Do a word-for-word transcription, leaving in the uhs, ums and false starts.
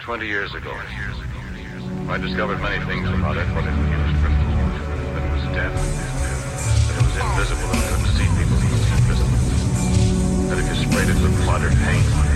Twenty years ago, I discovered many things about it, but it was crystal, that it was dead, that it was invisible and couldn't see people, it was invisible, that if you sprayed it with modern paint,